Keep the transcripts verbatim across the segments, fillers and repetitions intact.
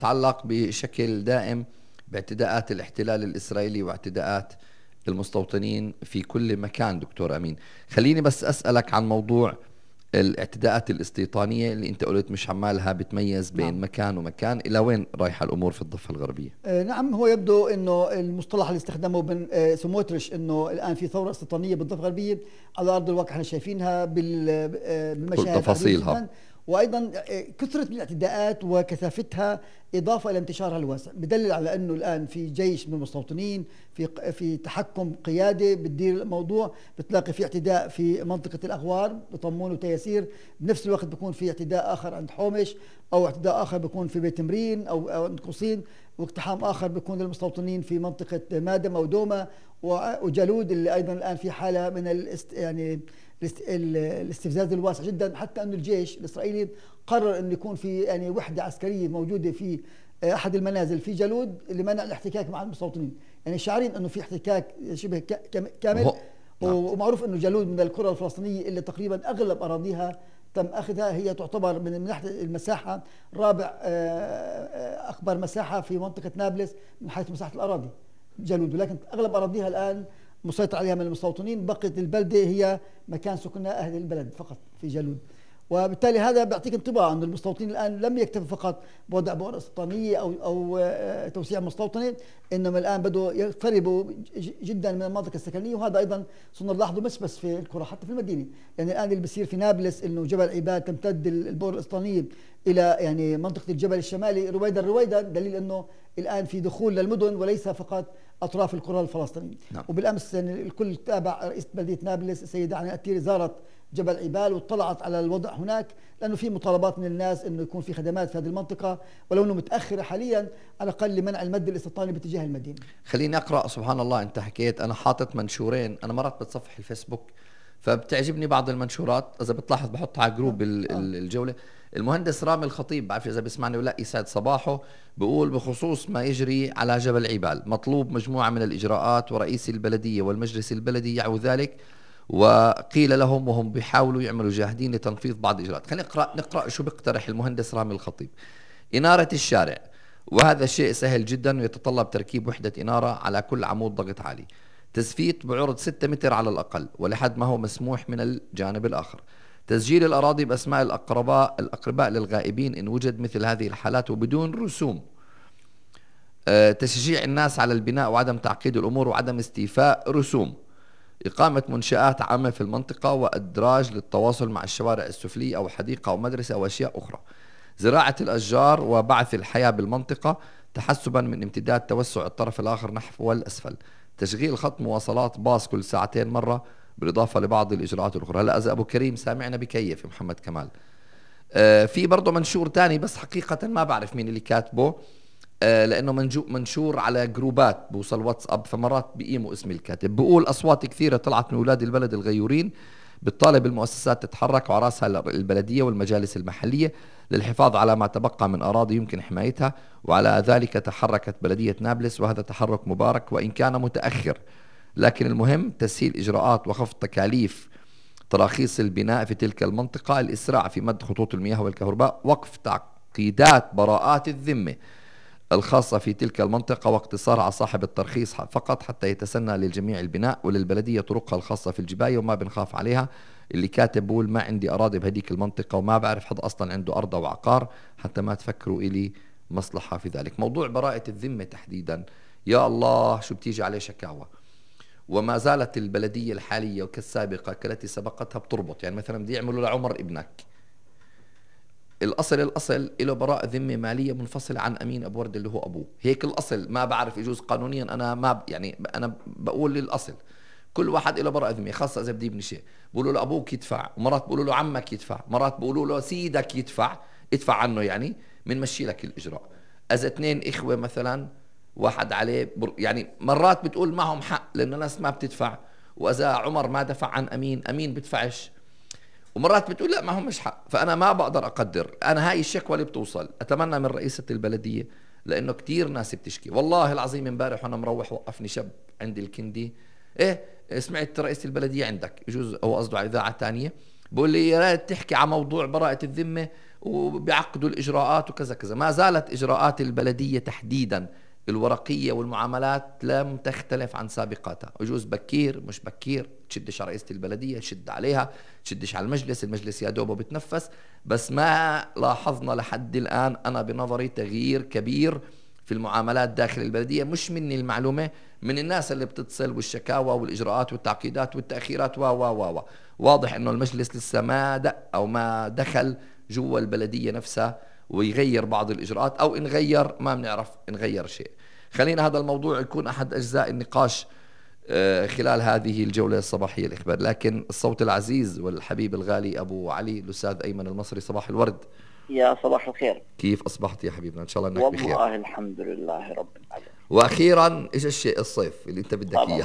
تتعلق بشكل دائم باعتداءات الاحتلال الإسرائيلي واعتداءات المستوطنين في كل مكان. دكتور أمين، خليني بس أسألك عن موضوع الاعتداءات الاستيطانية اللي انت قلت مش عمالها بتميز بين نعم. مكان ومكان. إلى وين رايحة الأمور في الضفة الغربية؟ آه نعم، هو يبدو أنه المصطلح اللي استخدمه بن آه سموتريش أنه الآن في ثورة استيطانية بالضفة الغربية، على أرض الواقع احنا شايفينها بالمشاهد عديدة جدا، وايضا كثره الاعتداءات وكثافتها اضافه الى انتشارها الواسع بدلل على انه الان في جيش من المستوطنين، في في تحكم قيادي بتدير الموضوع. بتلاقي في اعتداء في منطقه الاغوار بطمون وتياسير، بنفس الوقت بيكون في اعتداء اخر عند حومش، او اعتداء اخر بيكون في بيت مرين او عند قصين، واقتحام اخر بيكون للمستوطنين في منطقه مادم او دوما وجالود، اللي ايضا الان في حاله من الاست يعني الاستفزاز الواسع جدا، حتى أن الجيش الإسرائيلي قرر أن يكون في يعني وحدة عسكرية موجودة في أحد المنازل في جالود لمنع الاحتكاك مع المستوطنين. يعني شعارين أنه في احتكاك شبه كامل، ومعروف أنه جالود من القرى الفلسطينية اللي تقريبا أغلب أراضيها تم أخذها، هي تعتبر من ناحية المساحة رابع أكبر مساحة في منطقة نابلس من حيث مساحة الأراضي جالود، ولكن أغلب أراضيها الآن مسيطر عليها من المستوطنين. بقيت البلدة هي مكان سكن أهل البلد فقط في جالود، وبالتالي هذا بيعطيك انطباع أن المستوطنين الآن لم يكتفوا فقط بوضع بؤر استيطانية أو أو توسيع مستوطنة، إنما الآن بدوا يقتربوا جدا من المناطق السكنية. وهذا أيضا صرنا نلاحظه مش بس في القرى، حتى في المدينة. يعني الآن اللي بصير في نابلس إنه جبل عباد تمتد البؤر الاستيطانية إلى يعني منطقة الجبل الشمالي رويدا رويدا، دليل إنه الآن في دخول للمدن وليس فقط أطراف القرى الفلسطينية. نعم. وبالأمس يعني الكل تابع رئيس بلدية نابلس السيدة عناء التيري زارت جبل عبال واطلعت على الوضع هناك، لأنه في مطالبات من الناس أنه يكون في خدمات في هذه المنطقة ولو أنه متأخرة حاليا، على الأقل لمنع المد الاستيطاني باتجاه المدينة. خليني أقرأ. سبحان الله، أنت حكيت أنا حاطط منشورين، أنا مرات بتصفح الفيسبوك فبتعجبني بعض المنشورات، إذا بتلاحظ بحطها على جروب الجولة. المهندس رامي الخطيب، بعرف إذا بيسمعني ولا، يسعد صباحه، بيقول بخصوص ما يجري على جبل عبال مطلوب مجموعة من الإجراءات ورئيس البلدية والمجلس البلدي يعوا ذلك، وقيل لهم وهم بيحاولوا يعملوا جاهدين لتنفيذ بعض الإجراءات. خلينا نقرأ نقرأ شو بيقترح المهندس رامي الخطيب. إنارة الشارع، وهذا الشيء سهل جدا ويتطلب تركيب وحدة إنارة على كل عمود ضغط عالي، تزفيت بعرض ستة متر على الأقل ولحد ما هو مسموح من الجانب الآخر، تسجيل الأراضي بأسماء الأقرباء الأقرباء للغائبين إن وجد مثل هذه الحالات وبدون رسوم، أه تشجيع الناس على البناء وعدم تعقيد الأمور وعدم استيفاء رسوم، إقامة منشآت عامة في المنطقة وإدراج للتواصل مع الشوارع السفلية أو حديقة أو مدرسة أو أشياء أخرى، زراعة الأشجار وبعث الحياة بالمنطقة تحسبا من امتداد توسع الطرف الآخر نحو الأسفل، تشغيل خط مواصلات باص كل ساعتين مرة، بالإضافة لبعض الإجراءات الأخرى. هلا إذا أبو كريم سامعنا بكيف محمد كمال. آه في برضه منشور تاني بس حقيقة ما بعرف مين اللي كاتبه، آه لأنه منشور على جروبات بوصل واتساب، فمرات بيقيموا اسم الكاتب. بقول أصوات كثيرة طلعت من أولاد البلد الغيورين بتطالب المؤسسات تتحرك وعلى راسها البلدية والمجالس المحلية للحفاظ على ما تبقى من أراضي يمكن حمايتها، وعلى ذلك تحركت بلدية نابلس، وهذا تحرك مبارك وإن كان متأخر، لكن المهم تسهيل إجراءات وخفض تكاليف تراخيص البناء في تلك المنطقة، الإسراع في مد خطوط المياه والكهرباء، وقف تعقيدات براءات الذمة الخاصة في تلك المنطقة واقتصارها على صاحب الترخيص فقط حتى يتسنى للجميع البناء، وللبلدية طرقها الخاصة في الجباية وما بنخاف عليها. اللي كاتب بقول ما عندي أراضي بهديك المنطقة وما بعرف حد أصلا عنده أرض أو عقار، حتى ما تفكروا إلي مصلحة في ذلك. موضوع براءة الذمة تحديدا، يا الله شو بتيجي عليه شكاوى، وما زالت البلدية الحالية وكالسابقة كالتي سبقتها بتربط. يعني مثلا بدي يعملوا لعمر ابنك، الأصل الأصل له براءة ذمة مالية منفصلة عن أمين أبو ورد اللي هو أبوه، هيك الأصل. ما بعرف يجوز قانونيا، أنا ما يعني أنا بقول للأصل كل واحد له براءة ذمة، خاصة إذا بدي يبني شيء بقولوا له أبوك يدفع، ومرات بقولوا له عمك يدفع، مرات بقولوا له سيدك يدفع، ادفع عنه يعني بنمشي لك الإجراء. إذا اثنين إخوة مثلا واحد عليه يعني مرات بتقول معهم حق لأنه ناس ما بتدفع، وإذا عمر ما دفع عن أمين، أمين بدفعش، ومرات بتقول لا ما هم مش حق. فأنا ما بقدر أقدر. أنا هاي الشكوى اللي بتوصل أتمنى من رئيسة البلدية، لأنه كتير ناس بتشكي. والله العظيم امبارح وأنا مروح وقفني شاب عندي الكندي، إيه سمعت رئيس البلدية عندك، يجوز هو قصده على إذاعة تانية، بقول لي يا ريت تحكي على موضوع براءة الذمة وبيعقدوا الإجراءات وكذا كذا. ما زالت إجراءات البلدية تحديدا الورقية والمعاملات لم تختلف عن سابقاتها. يجوز بكير مش بكير تشدش على رئيسة البلدية، تشد عليها، تشدش على المجلس، المجلس يا دوبه بتنفس. بس ما لاحظنا لحد الآن أنا بنظري تغيير كبير في المعاملات داخل البلدية. مش مني المعلومة، من الناس اللي بتتصل والشكاوى والإجراءات والتعقيدات والتأخيرات و و و واضح إنه المجلس لسه ما دق أو ما دخل جوا البلدية نفسها ويغير بعض الإجراءات، أو إن غير ما بنعرف نغير شيء. خلينا هذا الموضوع يكون أحد أجزاء النقاش خلال هذه الجولة الصباحية الإخبار. لكن الصوت العزيز والحبيب الغالي أبو علي الأستاذ أيمن المصري، صباح الورد. يا صباح الخير، كيف أصبحت يا حبيبنا؟ إن شاء الله إنك بخير. والله الحمد لله رب العالمين. وأخيرا إيش الشيء الصيف اللي أنت بدك إياه؟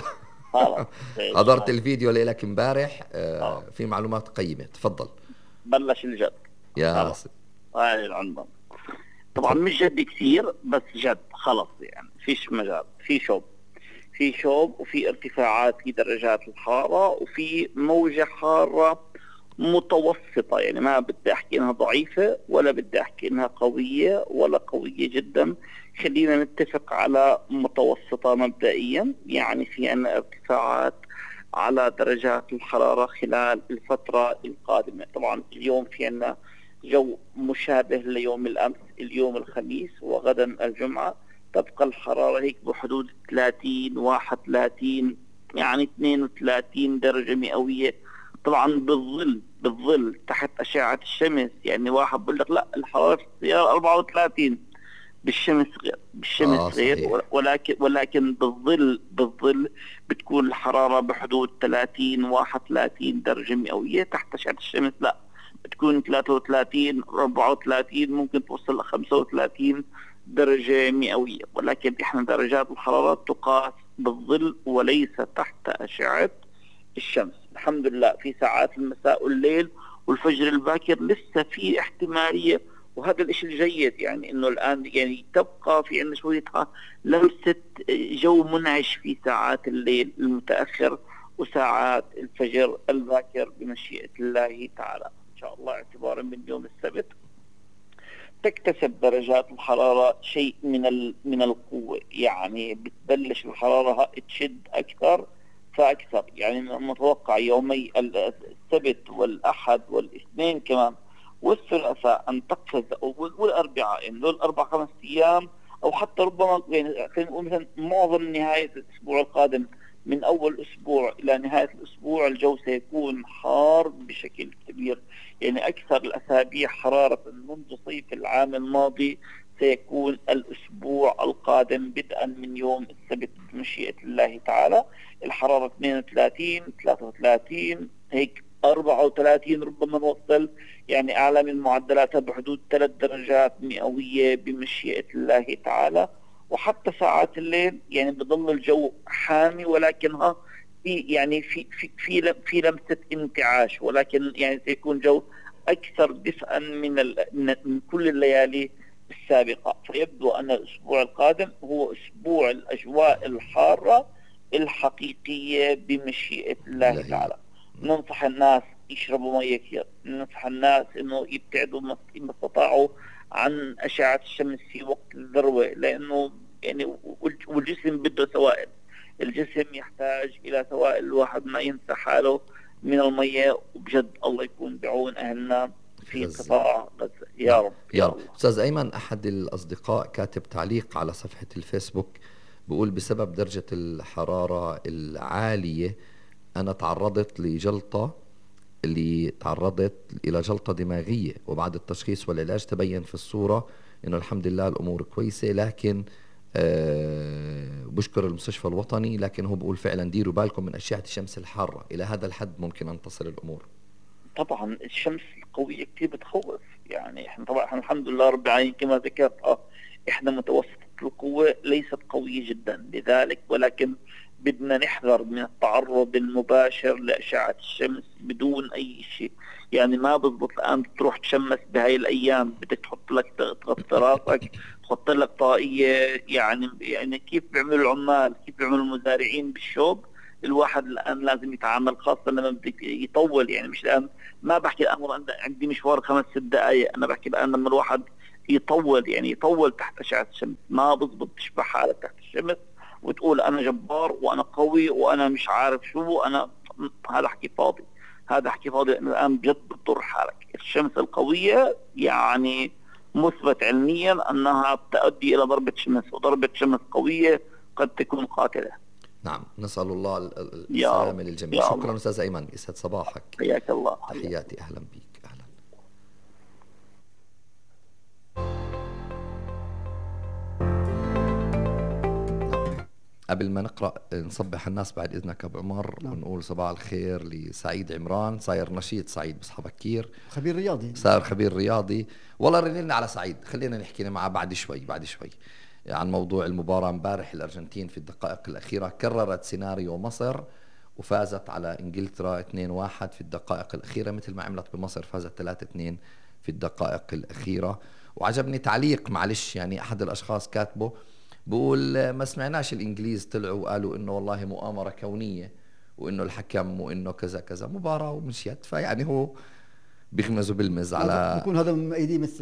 حضرت الفيديو ليلك امبارح، آه في معلومات قيمة، تفضل. بلش الجد يا هاي العنوان. طبعا مش جد كثير بس جد خلص، يعني فيش مجال، في شوب في شوب وفي ارتفاعات في درجات الحرارة وفي موجة حارة متوسطة، يعني ما بدي أحكي إنها ضعيفة ولا بدي أحكي إنها قوية ولا قوية جدا. خلينا نتفق على متوسطة مبدئيا، يعني في عنا ارتفاعات على درجات الحرارة خلال الفترة القادمة. طبعا اليوم في عنا جو مشابه ليوم الأمس، اليوم الخميس وغدا الجمعة تبقى الحرارة هيك بحدود ثلاثين واحد وثلاثين يعني اثنين وثلاثين درجة مئوية. طبعا بالظل بالظل تحت أشعة الشمس، يعني واحد بقول لك لا الحرارة في السيارة أربعة وثلاثين، بالشمس غير بالشمس آه غير ولكن ولكن بالظل بالظل بتكون الحرارة بحدود ثلاثين واحد وثلاثين درجة مئوية. تحت أشعة الشمس لا، بتكون ثلاثة وثلاثين أربعة وثلاثين ممكن توصل ل خمسة وثلاثين درجة مئوية. ولكن احنا درجات الحرارة تقاس بالظل وليس تحت أشعة الشمس. الحمد لله في ساعات المساء والليل والفجر الباكر لسه في احتمالية، وهذا الاشي الجيد، يعني انه الان يعني تبقى في عندنا شوية لمسة جو منعش في ساعات الليل المتأخر وساعات الفجر الباكر بمشيئة الله تعالى. ان شاء الله اعتبارا من يوم السبت تكتسب درجات الحرارة شيء من من القوة، يعني بتبلش الحرارة تشد أكثر فأكثر. يعني متوقع يومي السبت والأحد والاثنين كمان والثلاثاء أن تقفز، والأربعاء، يعني دول أربع خمس أيام أو حتى ربما يعني خلينا نقول مثلا معظم نهاية الأسبوع القادم من أول أسبوع إلى نهاية الأسبوع الجو سيكون حار بشكل كبير. يعني أكثر الأسابيع حرارة منذ صيف العام الماضي سيكون الأسبوع القادم بدءا من يوم السبت بمشيئة الله تعالى. الحرارة اثنين وثلاثين ثلاثة وثلاثين هيك أربعة وثلاثين ربما نوصل، يعني أعلى من معدلاتها بحدود ثلاث درجات مئوية بمشيئة الله تعالى. وحتى ساعات الليل يعني بضل الجو حامي، ولكنها في يعني في في في في لمسة انتعاش، ولكن يعني سيكون جو أكثر دفئا من من كل الليالي السابقة. فيبدو أن الأسبوع القادم هو أسبوع الأجواء الحارة الحقيقية بمشيئة الله تعالى. ننصح الناس يشربوا مياه كثير، ننصح الناس إنه يبتعدوا ما استطاعوا عن أشعة الشمس في وقت الذروة، لأنه يعني والجسم بده سوائل، الجسم يحتاج إلى سوائل، الواحد ما ينسى حاله من المياه. وبجد الله يكون بعون أهلنا في قطاع غزة يا رب يا رب. أستاذ أيمن، أحد الأصدقاء كاتب تعليق على صفحة الفيسبوك بقول بسبب درجة الحرارة العالية أنا تعرضت لجلطة اللي تعرضت إلى جلطة دماغية، وبعد التشخيص والعلاج تبين في الصورة إنه الحمد لله الأمور كويسة، لكن أه بشكر المستشفى الوطني، لكن هو بقول فعلا ديروا بالكم من أشعة الشمس الحارة. إلى هذا الحد ممكن أن تصل الأمور. طبعا الشمس القوية كتير بتخوف، يعني احنا طبعا احنا الحمد لله رب العالمين كما ذكرت اه احنا متوسطة القوة ليست قوية جدا لذلك، ولكن بدنا نحذر من التعرض المباشر لأشعة الشمس بدون أي شيء. يعني ما بالضبط الآن تروح تشمس بهاي الأيام بدك تحط لك تغطي راسك، تحط لك طاقية، يعني يعني كيف بيعملوا العمال، كيف بيعملوا المزارعين بالشوب. الواحد الآن لازم يتعامل، خاصة لما بدك يطول، يعني مش الآن ما بحكي الان عندي مشوار خمس ست دقائق، انا بحكي الان لما الواحد يطول يعني يطول تحت اشعه الشمس، ما بزبط تشبه حالك تحت الشمس وتقول انا جبار وانا قوي وانا مش عارف شو انا، هذا حكي فاضي، هذا حكي فاضي، لانه الان بجد بتضر حالك. الشمس القويه يعني مثبت علميا انها تؤدي الى ضربه شمس، وضربه شمس قويه قد تكون قاتله. نعم، نسال الله السلامه للجميع. شكرا استاذ ايمن، يسعد صباحك. حياك الله. تحياتي، اهلا بك. اهلا. قبل ما نقرأ نصبح الناس بعد إذنك أبو عمر، نعم. ونقول صباح الخير لسعيد عمران، صاير نشيط سعيد بصحى بكير، خبير رياضي، صار خبير رياضي. والله رنينا على سعيد، خلينا نحكي معه بعد شوي بعد شوي عن موضوع المباراة امبارح. الأرجنتين في الدقائق الأخيرة كررت سيناريو مصر وفازت على إنجلترا اثنين واحد في الدقائق الأخيرة، مثل ما عملت بمصر، فازت ثلاثة اثنين في الدقائق الأخيرة. وعجبني تعليق، معلش يعني أحد الأشخاص كاتبه بقول ما سمعناش الإنجليز طلعوا وقالوا إنه والله مؤامرة كونية وإنه الحكم وإنه كذا كذا، مباراة ومشيت. فيعني هو بيغمزوا بالمز على بيكون هذا من أيدي ميسي.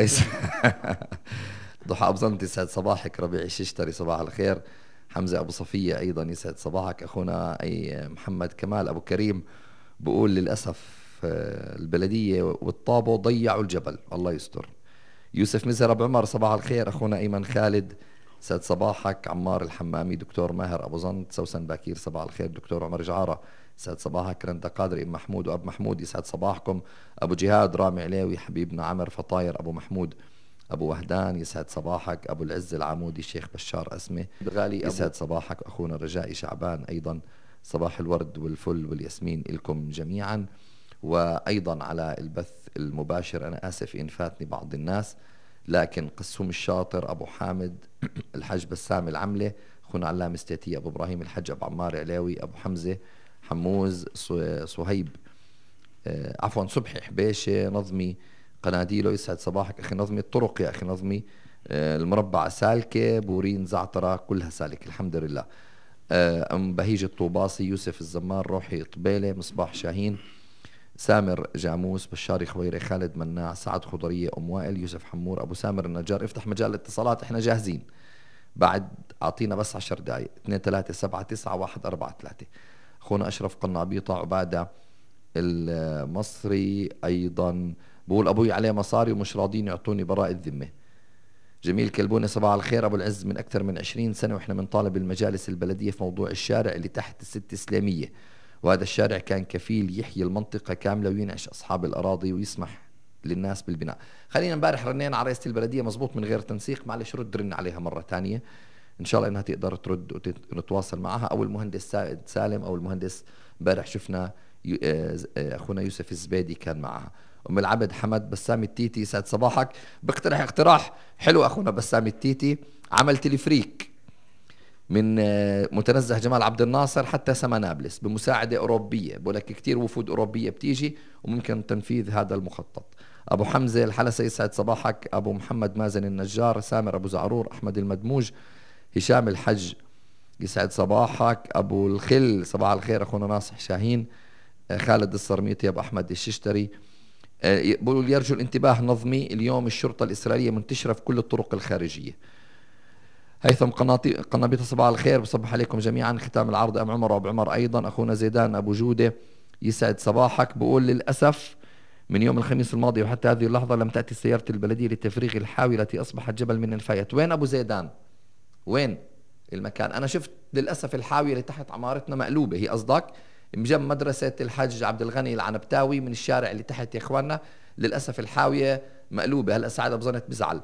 ضحى أبو زنت يسعد صباحك. ربيع الششتري صباح الخير. حمزة أبو صفية أيضا يسعد صباحك. أخونا أي محمد كمال أبو كريم بقول للأسف البلدية والطابو ضيعوا الجبل، الله يستر. يوسف مزهر أبو عمر صباح الخير. أخونا أيمن خالد سعد صباحك. عمار الحمامي، دكتور ماهر أبو زنت، سوسن باكير صباح الخير. دكتور عمر جعارة سعد صباحك. رندا قادر ام محمود وأب محمود يسعد صباحكم. أبو جهاد رامي عليوي حبيبنا عمر فطاير أبو محمود. أبو وهدان يسعد صباحك. أبو العز العمودي الشيخ بشار أسمة غالي يسعد صباحك. أخونا رجائي شعبان أيضا صباح الورد والفل والياسمين لكم جميعا. وأيضا على البث المباشر، أنا آسف إن فاتني بعض الناس، لكن قسوم الشاطر أبو حامد الحج بسام العملة، أخونا علام استيتي، أبو إبراهيم الحج، أبو عمار علاوي، أبو حمزة حموز، صهيب آه عفوا صبحي حبيشة، نظمي قناديله يسعد صباحك. أخي نظمي الطرق يا أخي نظمي، آه المربع سالكة، بورين زعترة كلها سالكة الحمد لله. آه أم بهيج الطوباصي، يوسف الزمار، روحي طبيلة، مصباح شاهين، سامر جاموس، بشاري خويري، خالد مناع، سعد خضرية، أم وائل، يوسف حمور، أبو سامر النجار. افتح مجال الاتصالات، احنا جاهزين بعد، أعطينا بس عشر دقايق. اثنين ثلاثة سبعة تسعة واحد أربعة ثلاثة. أخونا أشرف قنابيطة عبادة المصري أيضا بقول أبوي عليه مصاري ومش راضين يعطوني براءة الذمة. جميل كلبوني صباح الخير. أبو العز من أكثر من عشرين سنة وإحنا بنطالب المجالس البلدية في موضوع الشارع اللي تحت الست إسلامية، وهذا الشارع كان كفيل يحيي المنطقة كاملة وينعش أصحاب الأراضي ويسمح للناس بالبناء. خلينا امبارح رنينا على رئيسة البلدية مزبوط من غير تنسيق، معلش رد رن عليها مرة تانية إن شاء الله إنها تقدر ترد ونتواصل معها، أو المهندس سائد سالم أو المهندس امبارح شفنا أخونا يوسف الزبيدي كان معها. أم العبد حمد بسام التيتي يسعد صباحك. بقترح اقتراح حلو أخونا بسام التيتي، عمل تلفريك من متنزه جمال عبد الناصر حتى سمنابلس بمساعدة أوروبية، بقول لك كتير وفود أوروبية بتيجي وممكن تنفيذ هذا المخطط. أبو حمزة الحلسة يسعد صباحك. أبو محمد مازن النجار، سامر أبو زعرور، أحمد المدموج، هشام الحج يسعد صباحك. أبو الخل صباح الخير. أخونا ناصح شاهين، خالد الصرميطي، أبو أحمد الششتري بقول يرجو الانتباه نظمي، اليوم الشرطة الإسرائيلية منتشرة في كل الطرق الخارجية. هيثم قنابيطة صباح الخير، بصبح عليكم جميعا. ختام العرض أم عمر وأبو عمر أيضا. أخونا زيدان أبو جودة يسعد صباحك، بقول للأسف من يوم الخميس الماضي وحتى هذه اللحظة لم تأتي سيارة البلدية لتفريغ الحاوية التي أصبحت جبل من الفايت. وين أبو زيدان؟ وين المكان؟ أنا شفت للأسف الحاوية اللي تحت عمارتنا مقلوبة، هي قصدك مجنب مدرسة الحج عبد الغني العنبتاوي من الشارع اللي تحت يا إخواننا، للأسف الحاوية مقلوبة. هلأ سعد أبو زنت بزعل.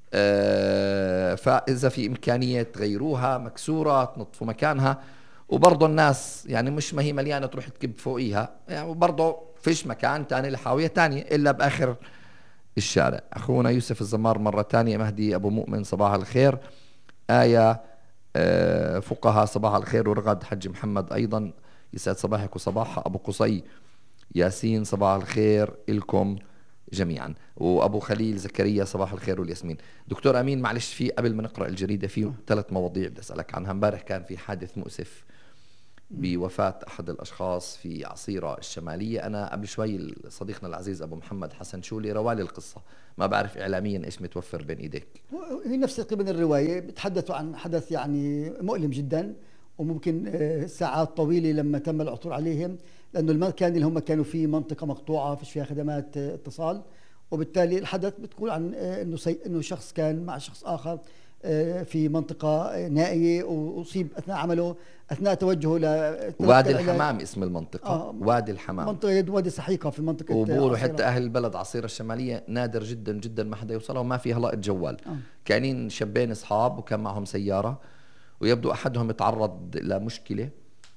أه فإذا في إمكانية تغيروها، مكسورة تنظفوا مكانها، وبرضه الناس يعني مش ما هي مليانة تروح تكب فوقيها يعني، وبرضه فيش مكان تاني لحاوية تانية إلا بآخر الشارع. أخونا يوسف الزمار مرة تانية. مهدي أبو مؤمن صباح الخير. آية أه فقها صباح الخير. ورغد حج محمد أيضا يسعد صباحك وصباحها. أبو قصي ياسين صباح الخير إلكم جميعا. وأبو خليل زكريا صباح الخير والياسمين. دكتور أمين معلش، في قبل ما نقرأ الجريدة في ثلاث مواضيع بدي أسألك عنها. امبارح كان في حادث مؤسف بوفاة أحد الأشخاص في عصيرة الشمالية. أنا قبل شوي صديقنا العزيز أبو محمد حسن شولي روالي القصة، ما بعرف إعلاميا إيش متوفر بين إيديك. هي نفس قبل الرواية، بتحدثوا عن حدث يعني مؤلم جدا، وممكن ساعات طويلة لما تم العثور عليهم، لأنه المكان اللي هم كانوا فيه منطقة مقطوعة فيش فيها خدمات اتصال، وبالتالي الحدث بتقول عن انه سي... انه شخص كان مع شخص اخر في منطقة نائية وأصيب أثناء عمله، أثناء توجهه ل وادي الحمام اسم المنطقة. آه وادي الحمام، منطقة وادي سحيقة في منطقة، وبقولوا حتى أهل البلد عصيرة الشمالية نادر جدا جدا ما حدا يوصلها وما فيها لقط جوال. آه. كانين شابين أصحاب وكان معهم سيارة، ويبدو أحدهم يتعرض لمشكلة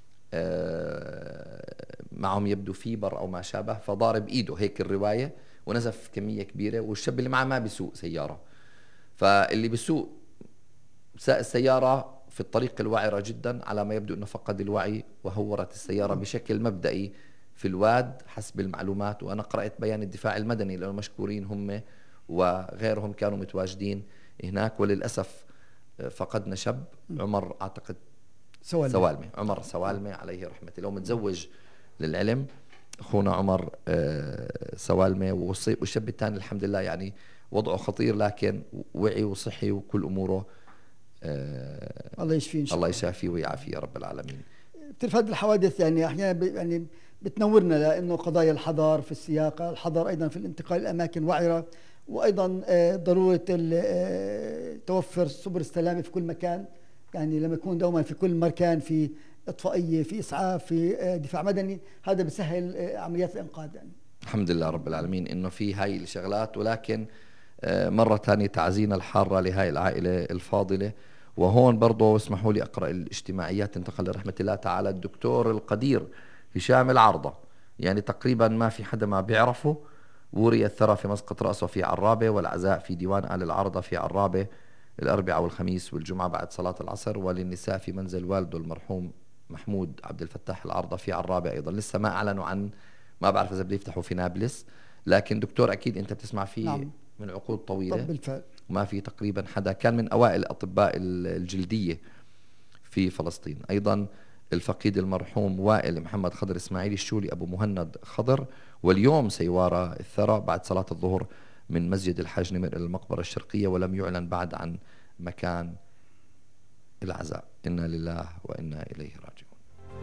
آه معهم، يبدو فيبر أو ما شابه، فضارب إيده هيك الرواية ونزف كمية كبيرة، والشاب اللي معه ما بيسوق سيارة، فاللي بيسوق ساق السيارة في الطريق الوعرة جدا، على ما يبدو أنه فقد الوعي وهورت السيارة بشكل مبدئي في الواد حسب المعلومات. وأنا قرأت بيان الدفاع المدني لأنه مشكورين هم وغيرهم كانوا متواجدين هناك، وللأسف فقدنا شاب عمر أعتقد سوالمة, سوالمة. عمر سوالمة عليه رحمة الله، متزوج للعلم أخونا عمر سوالمة، والشاب الثاني الحمد لله يعني وضعه خطير لكن وعي وصحي وكل أموره آه الله يشفيه إن شاء الله يشافيه ويعافيه يا رب العالمين. بتعرف هذه الحوادث يعني أحيانا يعني بتنورنا، لأنه قضايا الحذر في السياقة، الحذر أيضا في الانتقال لأماكن وعرة، وأيضا آه ضرورة آه توفر سبل السلامة في كل مكان. يعني لما يكون دوما في كل مكان في إطفائية، في إسعاف، في آه دفاع مدني، هذا بيسهل آه عمليات الإنقاذ. يعني الحمد لله رب العالمين إنه في هاي الشغلات. ولكن مرة ثانية تعزينا الحارة لهاي العائلة الفاضلة. وهون برضو اسمحوا لي أقرأ الاجتماعيات. انتقل لرحمة الله تعالى الدكتور القدير هشام العرضة، يعني تقريبا ما في حدا ما بيعرفه. وري الثرى في مسقط رأسه في عرابة، والعزاء في ديوان آل العرضة في عرابة الأربعاء والخميس والجمعة بعد صلاة العصر، وللنساء في منزل والده المرحوم محمود عبد الفتاح العرضة في عرابة أيضا. لسه ما أعلنوا عن، ما بعرف إذا بيفتحوا في نابلس، لكن دكتور أكيد أنت بتسمع فيه. نعم. من عقود طويلة. طب بالفعل. وما في تقريبا حدا، كان من أوائل أطباء الجلدية في فلسطين. أيضا الفقيد المرحوم وائل محمد خضر إسماعيل الشولي أبو مهند خضر، واليوم سيوارى الثرى بعد صلاة الظهر من مسجد الحاج نمر إلى المقبرة الشرقية، ولم يعلن بعد عن مكان العزاء. إنا لله وإنا إليه راجعون.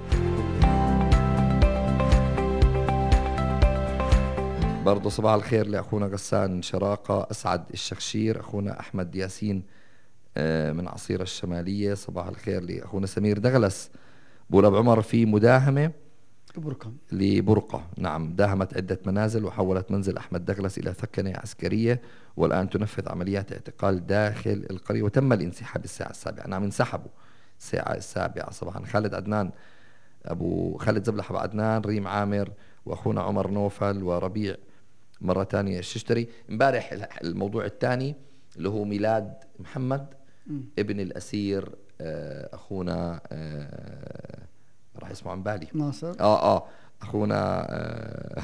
برضو صباح الخير لأخونا غسان شراقة، أسعد الشخشير، أخونا أحمد ياسين من عصيرة الشمالية. صباح الخير لأخونا سمير دغلس، بقول أبو عمر في مداهمة برقة لبرقة. نعم، داهمت عدة منازل وحولت منزل أحمد دغلس إلى ثكنة عسكرية، والآن تنفذ عمليات اعتقال داخل القرية، وتم الانسحاب الساعة السابعة. نعم انسحبوا الساعة السابعة صباحا. خالد عدنان أبو خالد زبلح أبو عدنان، ريم عامر، وأخونا عمر نوفل، وربيع مرة تانية الششتري. امبارح الموضوع الثاني اللي هو ميلاد محمد م. ابن الأسير أخونا راح اسمه عن بالي ناصر. آه آه أخونا آه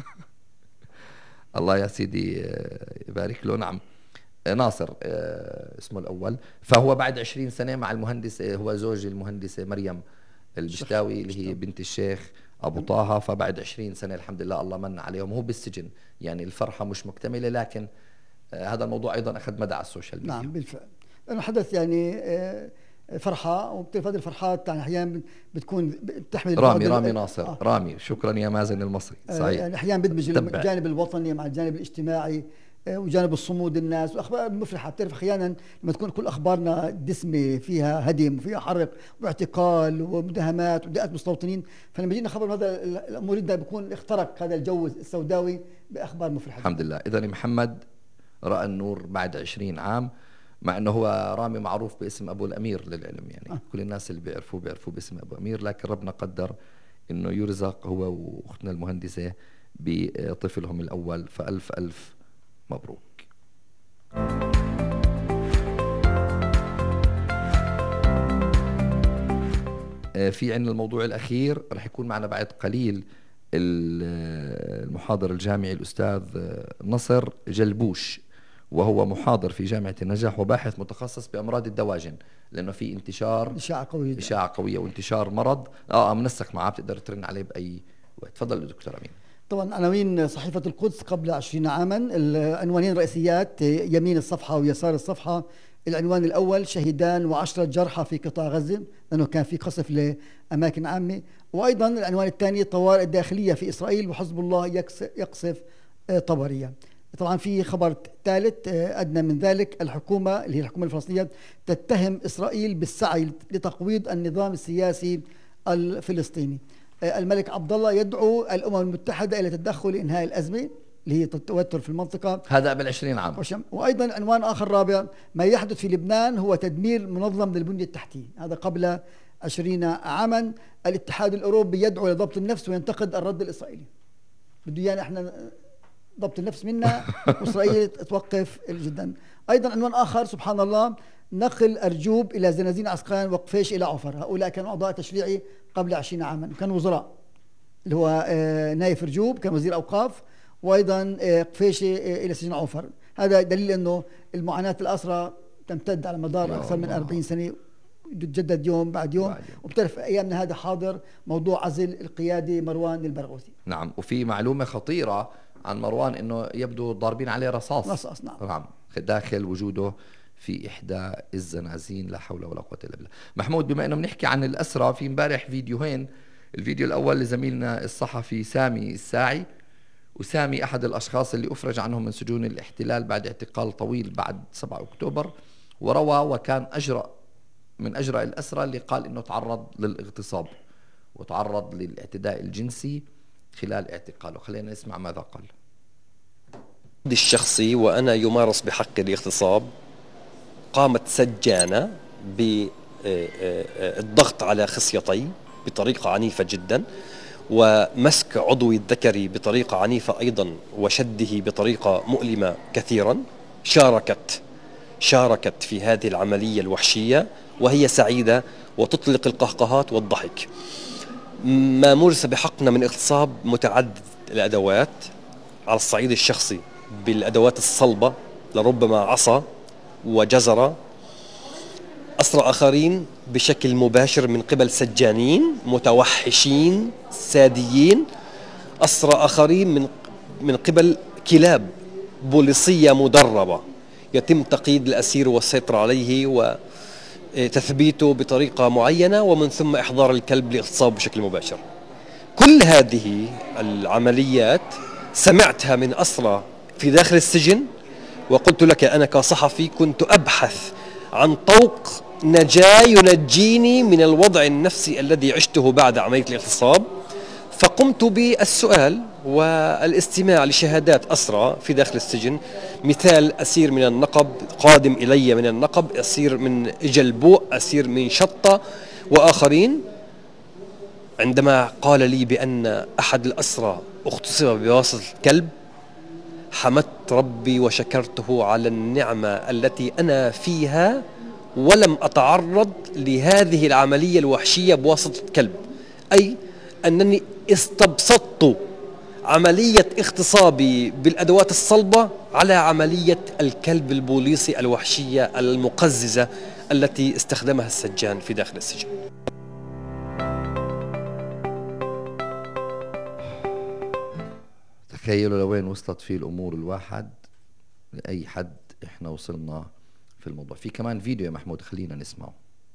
الله يا سيدي يبارك له. نعم ناصر آه اسمه الأول. فهو بعد عشرين سنة مع المهندس، هو زوج المهندسة مريم البشتاوي اللي هي بنت الشيخ أبو طه. فبعد عشرين سنة الحمد لله الله من عليهم، هو بالسجن. يعني الفرحة مش مكتملة، لكن آه هذا الموضوع أيضا أخذ مدى على السوشيال ميديا. نعم بالفعل، لأنه حدث يعني آه فرحة، وبتعرف هذه الفرحات يعني أحيانا بتكون بتحمل رامي رامي ناصر آه. رامي شكرا يا مازن المصري. صحيح. يعني أحيانا بدمج الجانب الوطني مع الجانب الاجتماعي وجانب الصمود الناس، واخبار مفرحه. بتعرف احيانا لما تكون كل اخبارنا دسمه فيها هدم وفيها حرق واعتقال ومداهمات ودقات مستوطنين، فلما يجينا خبر هذا الامور ده بيكون اخترق هذا الجو السوداوي باخبار مفرحه. الحمد لله. اذا محمد راى النور بعد عشرين عام، مع انه هو رامي معروف باسم ابو الامير للعلم، يعني آه. كل الناس اللي بيعرفوه بيعرفوه باسم ابو امير، لكن ربنا قدر انه يرزق هو واختنا المهندسه بطفلهم الاول، فالف الف مبروك. في عندنا الموضوع الأخير رح يكون معنا بعد قليل المحاضر الجامعي الأستاذ نصر جلبوش، وهو محاضر في جامعة النجاح وباحث متخصص بأمراض الدواجن، لأنه في انتشار إشاعة قوية إشاعة قوية وانتشار مرض. اه منسق معاه، بتقدر ترن عليه بأي وقت. تفضل دكتور أمين. طبعا عناوين صحيفة القدس قبل عشرين عاما، العنوانين رئيسيات يمين الصفحة ويسار الصفحة. العنوان الأول: شهيدان وعشرة جرحى في قطاع غزة، لأنه كان في قصف لأماكن عامة. وأيضا العنوان الثاني: طوارئ الداخلية في إسرائيل وحزب الله يقصف طبرية. طبعا في خبر ثالث أدنى من ذلك: الحكومة اللي هي الحكومة الفلسطينية تتهم إسرائيل بالسعي لتقويض النظام السياسي الفلسطيني. الملك عبد الله يدعو الأمم المتحدة إلى التدخل لإنهاء الأزمة اللي هي التوتر في المنطقة، هذا قبل عشرين عام. وأيضا عنوان آخر رابع: ما يحدث في لبنان هو تدمير منظم للبنية التحتية، هذا قبل عشرين عاما. الاتحاد الأوروبي يدعو لضبط النفس وينتقد الرد الإسرائيلي، بده يعني احنا ضبط النفس منا وإسرائيل توقف جدا. أيضا عنوان آخر سبحان الله: نقل أرجوب إلى زنازين عسقلان وقفيش إلى عفر. هؤلاء كانوا أعضاء تشريعي قبل عشرين عاما، كانوا وزراء، اللي هو نايف أرجوب كان وزير أوقاف، وأيضا قفيشة إلى سجن عفر. هذا دليل أنه المعاناة الأسرى تمتد على مدار أكثر من أربعين سنة، تتجدد يوم بعد يوم. وبتعرف أيامنا هذا حاضر موضوع عزل القيادي مروان البرغوثي. نعم. وفي معلومة خطيرة عن مروان، أنه يبدو ضاربين عليه رصاص رصاص نعم. نعم داخل وجوده في إحدى الزنازين. لا حول ولا قوة إلا بالله. محمود، بما أنه بنحكي عن الأسرى، في امبارح فيديوهين. الفيديو الأول لزميلنا الصحفي سامي الساعي، وسامي أحد الأشخاص اللي أفرج عنهم من سجون الاحتلال بعد اعتقال طويل بعد سبعة أكتوبر، وروى وكان أجرأ من أجرأ الأسرى اللي قال أنه تعرض للاغتصاب وتعرض للاعتداء الجنسي خلال اعتقاله. خلينا نسمع ماذا قال. الشخصي وأنا يمارس بحق الاغتصاب، قامت سجانة بالضغط على خصيتي بطريقة عنيفة جدا، ومسك عضوي الذكري بطريقة عنيفة أيضا، وشده بطريقة مؤلمة كثيرا. شاركت شاركت في هذه العملية الوحشية وهي سعيدة وتطلق القهقهات والضحك. ما مورس بحقنا من اغتصاب متعدد الأدوات على الصعيد الشخصي، بالأدوات الصلبة لربما عصا وجزرة. أسرى آخرين بشكل مباشر من قبل سجانين متوحشين ساديين. أسرى آخرين من من قبل كلاب بوليسية مدربة، يتم تقييد الأسير والسيطرة عليه وتثبيته بطريقة معينة، ومن ثم إحضار الكلب لاغتصابه بشكل مباشر. كل هذه العمليات سمعتها من أسرى في داخل السجن، وقلت لك أنا كصحفي كنت أبحث عن طوق نجاة ينجيني من الوضع النفسي الذي عشته بعد عملية الاغتصاب، فقمت بالسؤال والاستماع لشهادات أسرى في داخل السجن. مثال: أسير من النقب قادم إلي من النقب، أسير من جلبوء، أسير من شطة، وآخرين. عندما قال لي بأن أحد الأسرى اغتصب بواسطة الكلب، حمدت ربي وشكرته على النعمة التي أنا فيها ولم أتعرض لهذه العملية الوحشية بواسطة كلب، أي أنني استبسطت عملية اغتصابي بالأدوات الصلبة على عملية الكلب البوليسي الوحشية المقززة التي استخدمها السجان في داخل السجن. تخيلوا لوين وصلت فيه الأمور الواحد، لأي حد إحنا وصلنا في الموضوع. في كمان فيديو يا محمود، خلينا نسمعه.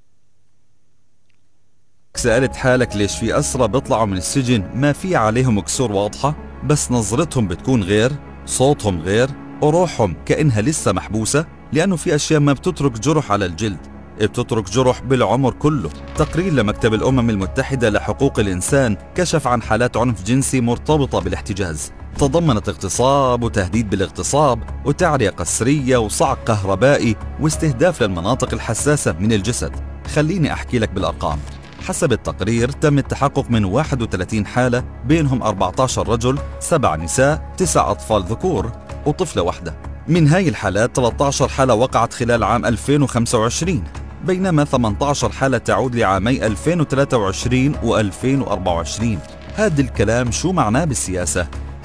سألت حالك ليش في أسرى بيطلعوا من السجن ما في عليهم كسور واضحة، بس نظرتهم بتكون غير، صوتهم غير، وروحهم كأنها لسه محبوسة؟ لأنه في أشياء ما بتترك جرح على الجلد، بتترك جرح بالعمر كله. تقرير لمكتب الأمم المتحدة لحقوق الإنسان كشف عن حالات عنف جنسي مرتبطة بالاحتجاز، تضمنت اغتصاب وتهديد بالاغتصاب وتعرية قسرية وصعق كهربائي واستهداف للمناطق الحساسة من الجسد. خليني أحكي لك بالأرقام. حسب التقرير تم التحقق من واحد وثلاثين حالة، بينهم أربعة عشر رجل، سبع نساء، تسع أطفال ذكور وطفلة واحدة. من هاي الحالات ثلاثة عشر حالة وقعت خلال عام ألفين وخمسة وعشرين، بينما ثمانية عشر حالة تعود لعامي ألفين وثلاثة وعشرين و ألفين وأربعة وعشرين. هذا الكلام شو معناه بالسياسة؟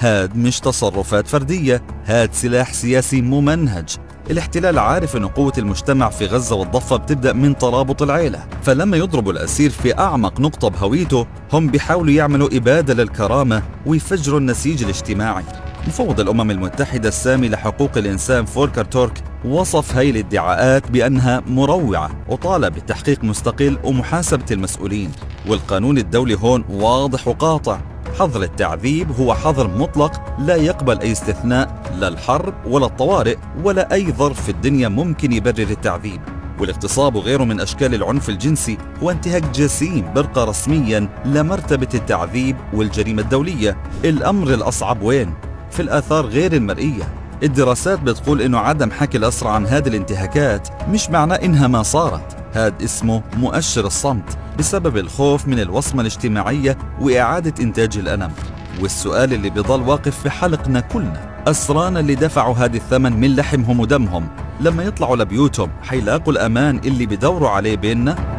هاد مش تصرفات فردية، هاد سلاح سياسي ممنهج. الاحتلال عارف أن قوة المجتمع في غزة والضفة بتبدأ من ترابط العيلة، فلما يضربوا الأسير في أعمق نقطة بهويته هم بيحاولوا يعملوا إبادة للكرامة ويفجروا النسيج الاجتماعي. مفوض الأمم المتحدة السامي لحقوق الإنسان فولكر تورك وصف هاي الادعاءات بأنها مروعة وطالب بتحقيق مستقل ومحاسبة المسؤولين. والقانون الدولي هون واضح وقاطع، حظر التعذيب هو حظر مطلق لا يقبل أي استثناء، لا الحرب ولا الطوارئ ولا أي ظرف في الدنيا ممكن يبرر التعذيب. والاغتصاب وغيره من أشكال العنف الجنسي هو انتهاك جسيم برقى رسميا لمرتبة التعذيب والجريمة الدولية. الأمر الأصعب وين؟ في الآثار غير المرئية. الدراسات بتقول إنه عدم حكي الأسرى عن هذه الانتهاكات مش معناه إنها ما صارت، هاد اسمه مؤشر الصمت بسبب الخوف من الوصمة الاجتماعية وإعادة إنتاج الألم. والسؤال اللي بيضل واقف في حلقنا كلنا، أسرانا اللي دفعوا هذا الثمن من لحمهم ودمهم لما يطلعوا لبيوتهم حيلاقوا الأمان اللي بدوروا عليه بيننا؟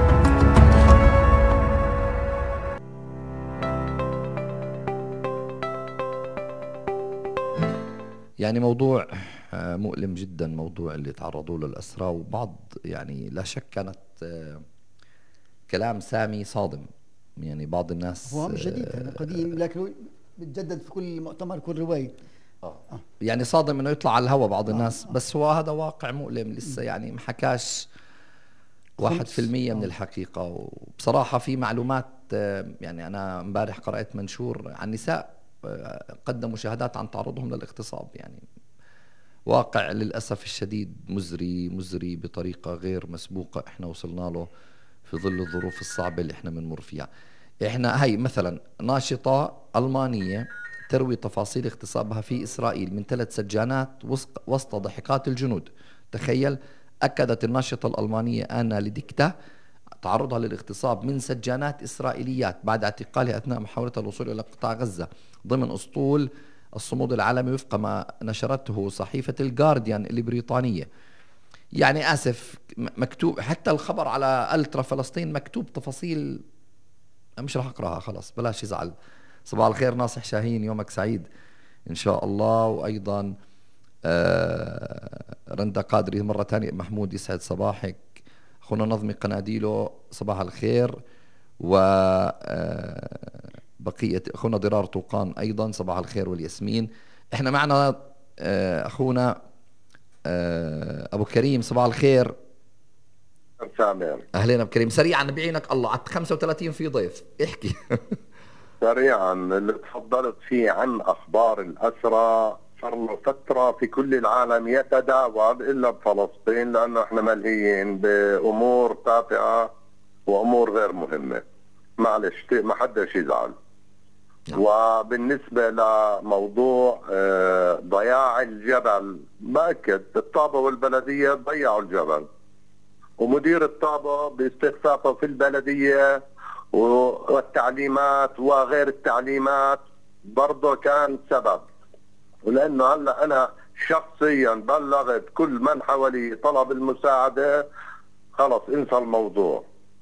يعني موضوع مؤلم جدا، موضوع اللي تعرضوا له الأسرى، وبعض يعني لا شك كانت كلام سامي صادم. يعني بعض الناس هو مش جديد، هذا قديم لكن بتجدد في كل مؤتمر كل رواية. آه. يعني صادم انه يطلع على الهواء بعض الناس. آه. بس هو هذا واقع مؤلم لسه، يعني ما حكاش واحد في المية من الحقيقة. وبصراحة في معلومات، يعني أنا امبارح قرأت منشور عن نساء قدموا شهادات عن تعرضهم للاغتصاب. يعني واقع للأسف الشديد مزري مزري بطريقة غير مسبوقة احنا وصلنا له في ظل الظروف الصعبة اللي احنا بنمر فيها. احنا هي مثلا ناشطة ألمانية تروي تفاصيل اغتصابها في إسرائيل من ثلاث سجانات وسط ضحكات الجنود. تخيل، أكدت الناشطة الألمانية آنا لديكتا تعرضها للاغتصاب من سجانات إسرائيليات بعد اعتقالها أثناء محاولتها الوصول إلى قطاع غزة ضمن أسطول الصمود العالمي وفق ما نشرته صحيفة الجارديان البريطانية. يعني آسف، مكتوب حتى الخبر على ألترا فلسطين مكتوب تفاصيل مش راح أقرأها، خلاص بلاش يزعل. صباح الخير ناصح شاهين، يومك سعيد إن شاء الله. وأيضا آه رندا قادري مرة تانية، محمود يسعد صباحك. أخونا نظمي قناديلو صباح الخير. و آه بقية أخونا ضرار طوقان أيضا صباح الخير والياسمين. إحنا معنا آه أخونا آه أبو كريم صباح الخير. أهلين أبو كريم، سريعا بعينك الله، على خمسة وثلاثين في ضيف احكي. سريعا اللي تفضلت فيه عن أخبار الأسرى صار له فترة في كل العالم يتداول إلا بفلسطين، لأنه إحنا ملهيين بأمور تافهة وأمور غير مهمة. معلش ما حدش يزعل. وبالنسبة لموضوع ضياع الجبل، بأكد الطابة والبلدية ضيعوا الجبل، ومدير الطابة باستخفافه في البلدية والتعليمات وغير التعليمات برضه كان سبب. ولأنه هلا أنا شخصيا بلغت كل من حوالي طلب المساعدة، خلص انسى الموضوع،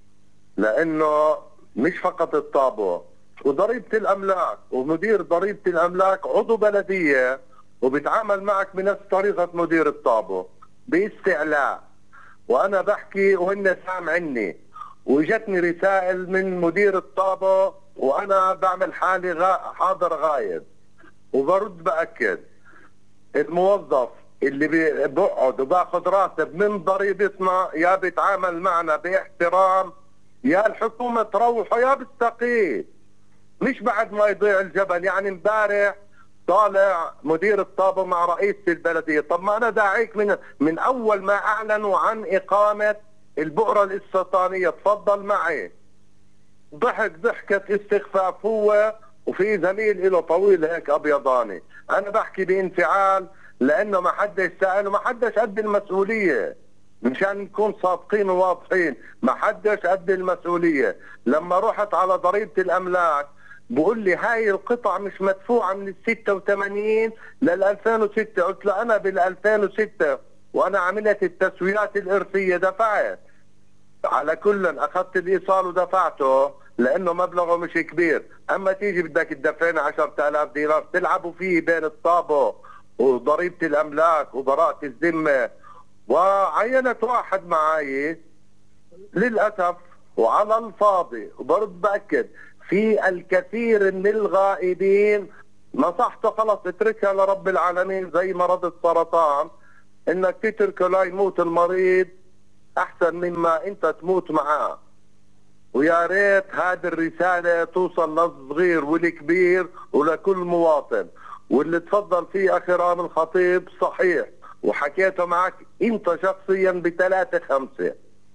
لأنه مش فقط الطابة وضريبة الأملاك ومدير ضريبة الأملاك عضو بلدية وبيتعامل معك بنفس طريقة مدير الطابة باستعلاء. وأنا بحكي وهن سامعني، وجتني رسائل من مدير الطابة وأنا بعمل حالي غا حاضر غايب، وبرد بأكد الموظف اللي بيقعد وباخذ راتب من ضريبتنا يا بيتعامل معنا باحترام يا الحكومة تروحه يا بتستقيل، مش بعد ما يضيع الجبل. يعني امبارح طالع مدير الطابة مع رئيس البلدية، طب ما أنا داعيك من من أول ما أعلنوا عن إقامة البؤرة الاستيطانية تفضل معي. ضحك ضحكة استخفاف هو وفي زميل له طويل هيك أبيضاني. أنا بحكي بانفعال لأنه ما حدش سأل وما حدش قد المسؤولية، مشان نكون صادقين وواضحين، ما حدش قد المسؤولية. لما رحت على ضريبة الأملاك بقول لي هاي القطع مش مدفوعة من الستة وثمانين للألفين وستة، قلت له أنا بالألفين وستة وأنا عملت التسويات الإرثية دفعت. على كل أخذت الإيصال ودفعته، لانه مبلغه مش كبير. اما تيجي بدك تدفعنا عشرة آلاف دينار تلعبوا فيه بين الطابو وضريبه الاملاك وبراءه الذمه، وعينت واحد معي للاسف وعلى الفاضي. وبرد باكد في الكثير من الغائبين نصحته خلص اتركها لرب العالمين، زي مرض السرطان انك تتركه لا يموت المريض احسن مما انت تموت معاه. ويا ريت هذه الرساله توصل للصغير والكبير ولكل مواطن. واللي تفضل فيه اخي رامي الخطيب صحيح، وحكيته معك انت شخصيا بثلاثة خمسة.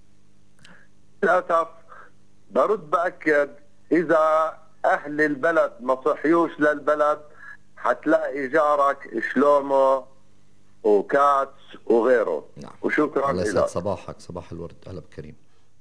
للاسف برد باكد اذا اهل البلد ما صحيوش للبلد حتلاقي جارك شلومو وكاتس وغيره. نعم. وشكرا لك. صباحك صباح الورد. اهلا بكريم.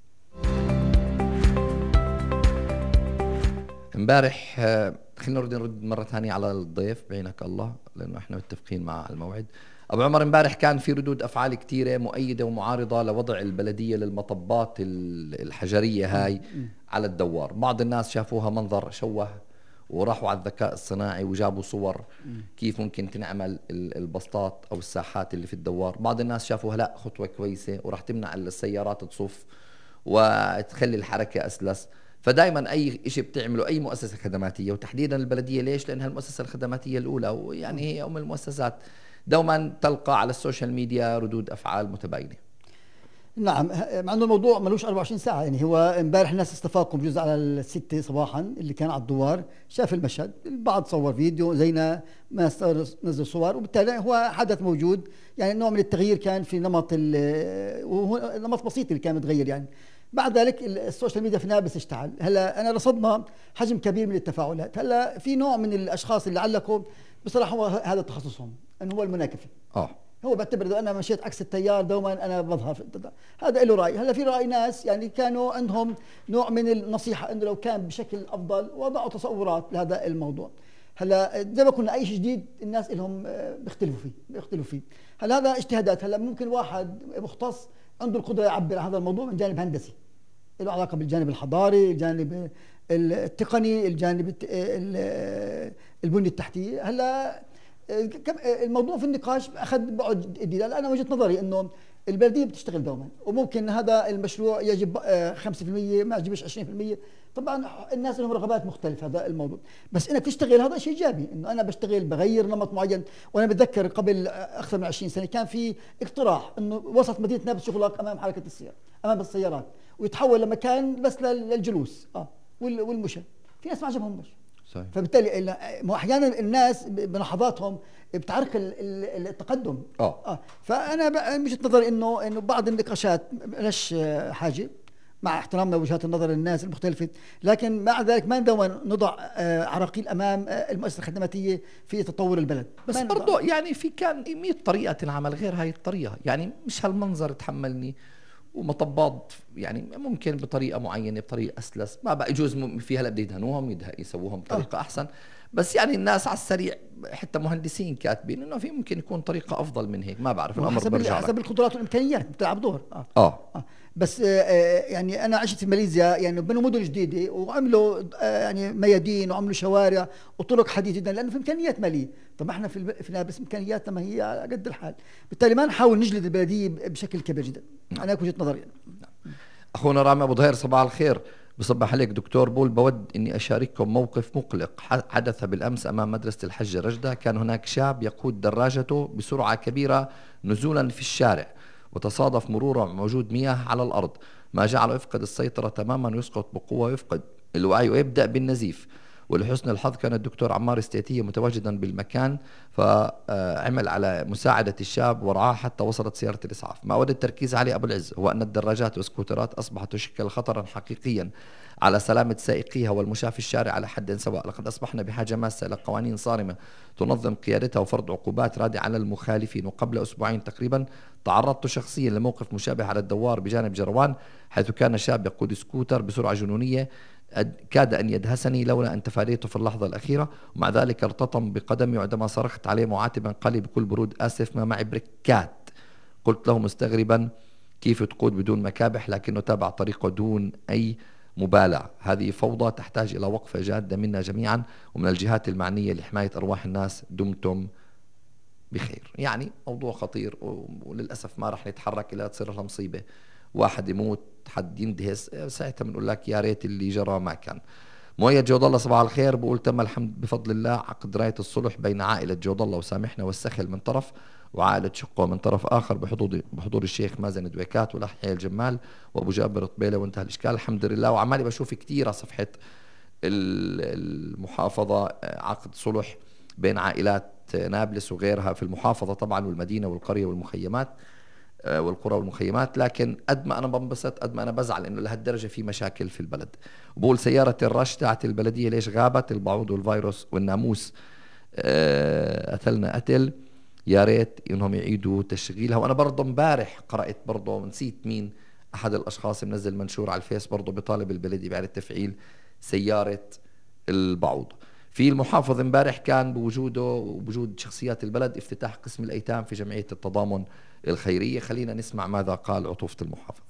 امبارح خلينا نرد نرد مره ثانيه على الضيف بعينك الله، لانه احنا متفقين مع الموعد. ابو عمر، امبارح كان في ردود افعال كثيره مؤيده ومعارضه لوضع البلديه للمطبات الحجريه هاي على الدوار. بعض الناس شافوها منظر شوه وراحوا على الذكاء الصناعي وجابوا صور كيف ممكن تنعمل البسطات او الساحات اللي في الدوار. بعض الناس شافوها لا خطوه كويسه وراح تمنع السيارات تصف وتخلي الحركه اسلس. فدائما اي شيء بتعمله اي مؤسسه خدماتيه وتحديدا البلديه، ليش؟ لانها المؤسسه الخدماتيه الاولى ويعني هي ام المؤسسات، دوما تلقى على السوشيال ميديا ردود افعال متباينه. نعم، مع انه الموضوع ملوش أربعة وعشرين ساعه. يعني هو امبارح الناس استفاقوا بجوز على الستة صباحا اللي كان على الدوار، شاف المشهد، البعض صور فيديو زينا ما نزل صور، وبالتالي هو حدث موجود. يعني نوع من التغيير كان في نمط، وهو نمط بسيط اللي كان متغير. يعني بعد ذلك السوشيال ميديا في نابلس اشتعل. هلا انا رصدنا حجم كبير من التفاعلات. هلا في نوع من الاشخاص اللي علقوا بصراحه هو هذا تخصصهم، انه هو المناكفه. اه هو بعتبر اذا انا مشيت عكس التيار دوما انا بظهر في هذا له راي. هلا في راي ناس يعني كانوا عندهم نوع من النصيحه انه لو كان بشكل افضل وضعوا تصورات لهذا الموضوع. هلا زي ما قلنا اي شيء جديد الناس لهم بيختلفوا فيه بيختلفوا فيه. هلا هذا اجتهادات. هلا ممكن واحد مختص عنده القدره يعبر عن هذا الموضوع من جانب هندسي له علاقه بالجانب الحضاري، الجانب التقني، الجانب البنيه التحتيه. هلا الموضوع في النقاش اخذ بعد جديد. انا وجهه نظري انه البلديه بتشتغل دوما، وممكن هذا المشروع يجب خمسة بالمئة ما يجبش عشرين بالمئة. طبعا الناس لهم رغبات مختلفه هذا الموضوع، بس انك تشتغل هذا شيء ايجابي. انه انا بشتغل بغير نمط معين. وانا بتذكر قبل اكثر من عشرين سنه كان في اقتراح انه وسط مدينه نابلس يغلق امام حركه السير امام السيارات ويتحول لمكان بس للجلوس اه والمشى. في ناس ما عجبهم. صحيح. فبالتالي احيانا الناس بلحظاتهم بتعرقل التقدم. اه اه فانا وجهه نظري انه انه بعض النقاشات مالهاش حاجه، مع احترامنا وجهات النظر للناس المختلفه، لكن مع ذلك ما ندون نضع عراقيل امام المؤسسه الخدماتيه في تطور البلد. بس برضه يعني في كان مية طريقه تنعمل غير هاي الطريقه. يعني مش هالمنظر تحملني. ومطبات يعني ممكن بطريقه معينه بطريقه اسلس، ما بقى يجوز فيها لا بده يدهنوهم يسووهم بطريقه أه. احسن. بس يعني الناس على السريع حتى مهندسين كاتبين انه في ممكن يكون طريقه افضل من هيك. ما بعرف، الامر حسب برجع حسب القدرات والامكانيات بتلعب دور. اه, آه. آه. بس آه يعني انا عشت في ماليزيا، يعني بنوا مدن جديده وعملوا آه يعني ميادين وعملوا شوارع وطرق حديثه جدا لانه في امكانيات ماليه. طب احنا في في نابلس امكانياتنا ما هي على قد الحال، بالتالي ما نحاول نجلد البلديه بشكل كبير جدا. نعم. انا وجهه نظري. نعم. اخونا رامي ابو ظهير صباح الخير. بصبح عليك دكتور بول. بود اني اشارككم موقف مقلق حدث بالامس امام مدرسه الحج رجده. كان هناك شاب يقود دراجته بسرعه كبيره نزولا في الشارع، وتصادف مروره موجود مياه على الارض، ما جعله يفقد السيطره تماما ويسقط بقوه ويفقد الوعي ويبدا بالنزيف. ولحسن الحظ كان الدكتور عمار استيتية متواجدا بالمكان، فعمل على مساعدة الشاب ورعاه حتى وصلت سيارة الإسعاف. ما أود التركيز عليه أبو العز هو أن الدراجات والسكوترات أصبحت تشكل خطرا حقيقيا على سلامة سائقيها والمشاة في الشارع على حد سواء. لقد أصبحنا بحاجة ماسة إلى قوانين صارمة تنظم قيادتها وفرض عقوبات رادعة على المخالفين. وقبل أسبوعين تقريبا تعرضت شخصيا لموقف مشابه على الدوار بجانب جروان، حيث كان شاب يقود سكوتر بسرعة جنونية كاد أن يدهسني لولا أن تفاديته في اللحظة الأخيرة، ومع ذلك ارتطم بقدمي وعندما صرخت عليه معاتبا قال لي بكل برود آسف ما معي بريكات. قلت له مستغربا كيف تقود بدون مكابح، لكنه تابع طريقه دون أي مبالع. هذه فوضى تحتاج إلى وقفة جادة منا جميعا ومن الجهات المعنية لحماية أرواح الناس. دمتم بخير. يعني موضوع خطير وللأسف ما رح نتحرك إلا تصير لها مصيبة، واحد يموت، حد يندهس، ساعتها بنقول لك يا ريت اللي جرى ما كان. مؤيد جود الله صباح الخير بقول تم الحمد بفضل الله عقد راية الصلح بين عائلة جود الله وسامحنا والسخل من طرف وعائلة شقة من طرف آخر بحضور بحضور الشيخ مازن دويكات والأحياء الجمال وأبو جابر طبيلة، وانتهى الإشكال الحمد لله. وعمالي بشوف كتير على صفحة المحافظة عقد صلح بين عائلات نابلس وغيرها في المحافظة طبعا والمدينة والقرية والمخيمات والقرى والمخيمات. لكن قد ما أنا بنبسط قد ما أنا بزعل إنه لهالدرجة في مشاكل في البلد. بقول سيارة الرش تاعت البلدية ليش غابت؟ البعوض والفيروس والناموس قتلنا قتل، يا ريت إنهم يعيدوا تشغيلها. وأنا برضه امبارح قرأت برضه نسيت مين أحد الأشخاص منزل منشور على الفيس برضه بطالب البلدية بإعادة تفعيل سيارة البعوض. في المحافظ امبارح كان بوجوده وبوجود شخصيات البلد افتتاح قسم الأيتام في جمعية التضامن الخيرية. خلينا نسمع ماذا قال عطوفة المحافظ.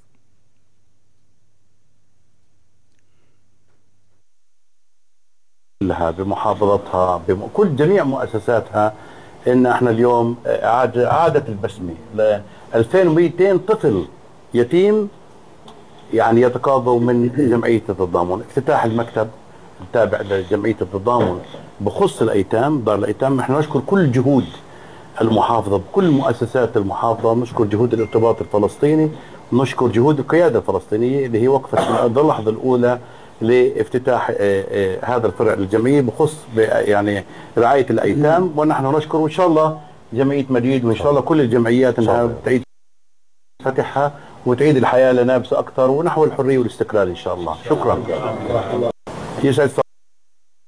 لها بمحافظتها بكل جميع مؤسساتها ان احنا اليوم اعاده البسمه ل ألفين ومئتين طفل يتيم يعني يتقاضوا من جمعيه التضامن. افتتاح المكتب التابع لجمعيه التضامن بخص الايتام دار الايتام. نحن نشكر كل جهود المحافظه بكل مؤسسات المحافظه، نشكر جهود الارتباط الفلسطيني، نشكر جهود القياده الفلسطينيه اللي هي وقفت من اللحظه الاولى لافتتاح هذا الفرع الجمعيه بخص يعني رعايه الايتام. ونحن نشكر وان شاء الله جمعيه مديد وان شاء الله كل الجمعيات انها تعيد فتحها وتعيد الحياه لنابسه اكثر ونحو الحريه والاستقلال ان شاء الله. شكرا. يسعد